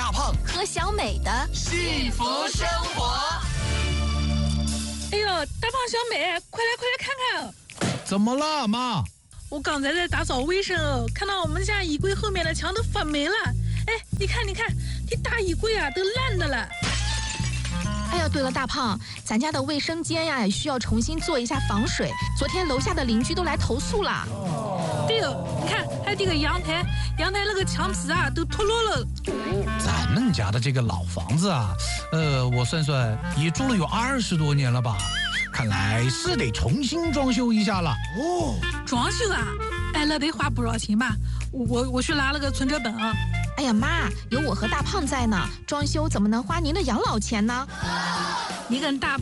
大胖和小美的幸福生活。 哎呦，大胖小美，快来看看！ 怎么了，妈？ 我刚才在打扫卫生哦，看到我们家衣柜后面的墙都发霉了。哎，你看，这大衣柜啊都烂的了。 哎呀，对了，大胖，咱家的卫生间呀也需要重新做一下防水。昨天楼下的邻居都来投诉了。 对哦，你看，还有这个阳台那个墙皮啊都脱落了。 咱们家的这个老房子啊，我算也住了有20多年了吧，看来是得重新装修一下了。 哦，装修啊？哎，那得花不少钱吧？我去拿了个存折本啊。 哎呀妈，有我和大胖在呢，装修怎么能花您的养老钱呢？ 你跟大